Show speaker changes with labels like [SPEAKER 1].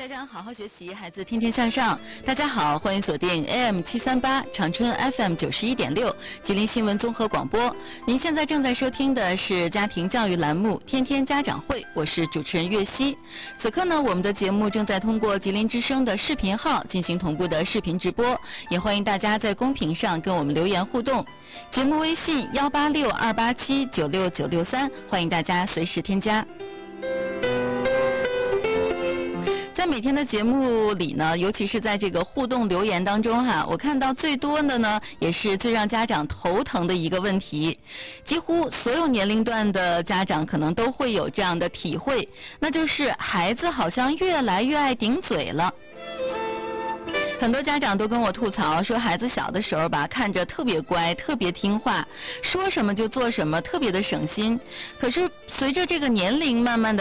[SPEAKER 1] 家长好好学习，孩子天天向上。大家好，欢迎锁定 AM738 长春 FM91.6 吉林新闻综合广播。您现在正在收听的是家庭教育栏目《天天家长会》，我是主持人岳熙。此刻呢，我们的节目正在通过吉林之声的视频号进行同步的视频直播，也欢迎大家在公屏上跟我们留言互动。节目微信186-287-96963，欢迎大家随时添加。在每天的节目里呢，尤其是在这个互动留言当中我看到最多的呢，也是最让家长头疼的一个问题，几乎所有年龄段的家长可能都会有这样的体会，那就是孩子好像越来越爱顶嘴了。很多家长都跟我吐槽说，孩子小的时候吧，看着特别乖，特别听话，说什么就做什么，特别的省心。可是随着这个年龄慢慢的